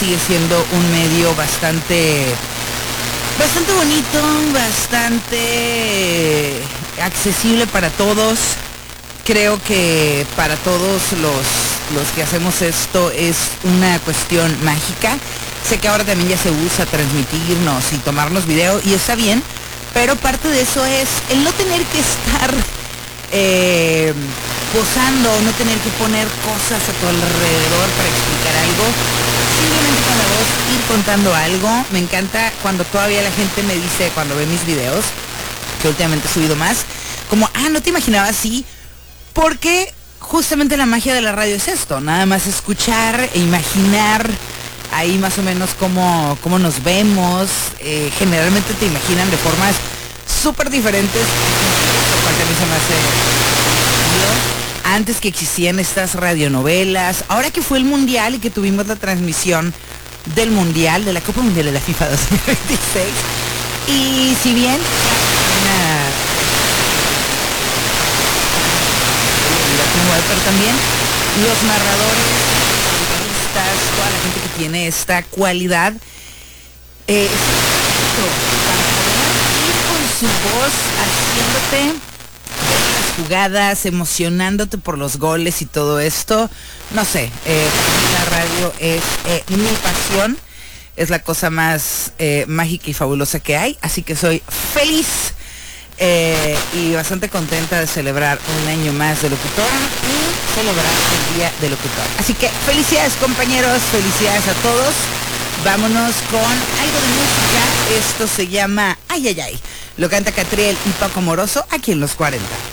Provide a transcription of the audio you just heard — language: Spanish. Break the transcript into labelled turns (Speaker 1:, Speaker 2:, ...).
Speaker 1: sigue siendo un medio bastante bonito, bastante accesible para todos. Creo que para todos los que hacemos esto es una cuestión mágica. Sé que ahora también ya se usa transmitirnos y tomarnos video y está bien, pero parte de eso es el no tener que estar posando, no tener que poner cosas a tu alrededor para explicar algo. Simplemente con la voz ir contando algo. Me encanta cuando todavía la gente me dice, cuando ve mis videos, que últimamente he subido más, como, no te imaginaba así, porque justamente la magia de la radio es esto, nada más escuchar e imaginar ahí más o menos cómo nos vemos. Generalmente te imaginan de formas súper diferentes, lo cual también se me hace antes que existían estas radionovelas. Ahora que fue el Mundial y que tuvimos la transmisión del Mundial, de la Copa Mundial de la FIFA 2026, y si bien pero también los narradores, toda la gente que tiene esta cualidad, para ir con su voz haciéndote las jugadas, emocionándote por los goles y todo esto. No sé, la radio es mi pasión, es la cosa más mágica y fabulosa que hay, así que soy feliz y bastante contenta de celebrar un año más de locutora y celebrar el Día del Locutor. Así que felicidades, compañeros, felicidades a todos. Vámonos con algo de música. Esto se llama Ay, ay, ay. Lo canta Catriel y Paco Moroso aquí en Los 40.